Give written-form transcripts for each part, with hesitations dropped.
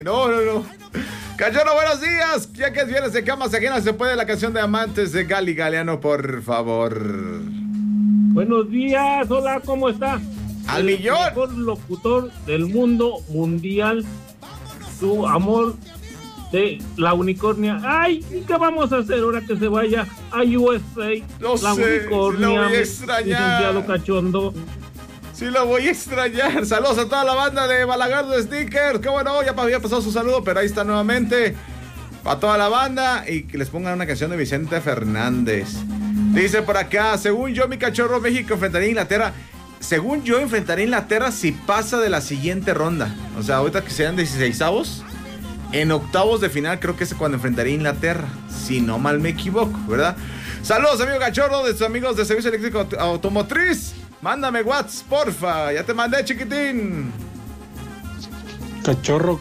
No. Cachorro, buenos días. Ya que es viernes de camas ajenas, se puede la canción de Amantes de Gali Galeano, por favor. Buenos días, hola, ¿cómo está? Al millón. El mejor locutor del mundo mundial, su amor de la unicornia. Ay, ¿qué vamos a hacer ahora que se vaya a USA? No la sé, unicornia, lo voy a extrañar. licenciado Cachondo. Sí, lo voy a extrañar. Saludos a toda la banda de Balagardo Stickers. Qué bueno, ya había pasado su saludo, pero ahí está nuevamente. Para toda la banda. Y que les pongan una canción de Vicente Fernández. Dice por acá, según yo, mi cachorro, México enfrentaría a Inglaterra. Según yo, enfrentaría a Inglaterra si pasa de la siguiente ronda. O sea, ahorita que sean 16avos. En octavos de final creo que es cuando enfrentaría a Inglaterra. Si no mal me equivoco, ¿verdad? Saludos, amigo cachorro, de sus amigos de Servicio Eléctrico Automotriz. Mándame WhatsApp, porfa. Ya te mandé, chiquitín. Cachorro.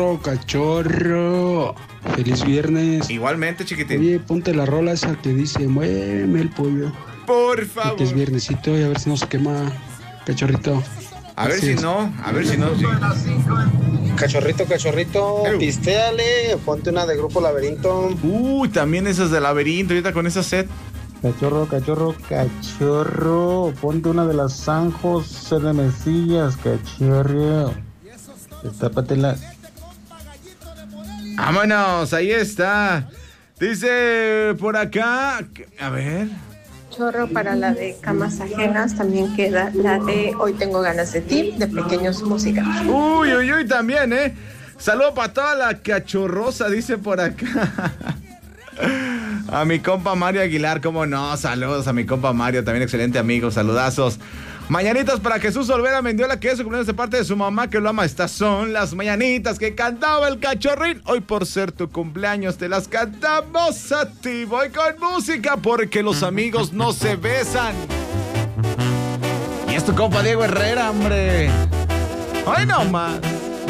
Feliz viernes. Igualmente, chiquitín. Oye, ponte la rola esa que dice, muéveme el pollo. Por favor. Que es viernesito y a ver si no se quema, cachorrito. A ver si no. Sí. Cachorrito, pistéale, ponte una de Grupo Laberinto. También esas de Laberinto, ahorita con esa set. Cachorro, ponte una de las San José de Mesillas, cachorro. Destápatela. Vámonos, ahí está. Dice por acá, a ver. Chorro, para la de camas ajenas también queda la de Hoy tengo ganas de ti, de Pequeños Músicos. Uy, también, Saludo para toda la cachorrosa, dice por acá. A mi compa Mario Aguilar, cómo no, saludos a mi compa Mario, también excelente amigo, saludazos. Mañanitas para Jesús Olvera Mendiola, que es su cumpleaños de parte de su mamá, que lo ama. Estas son las mañanitas que cantaba el cachorrín. Hoy por ser tu cumpleaños te las cantamos a ti. Voy con música porque los amigos no se besan. Y es tu compa Diego Herrera, hombre. Hoy no más.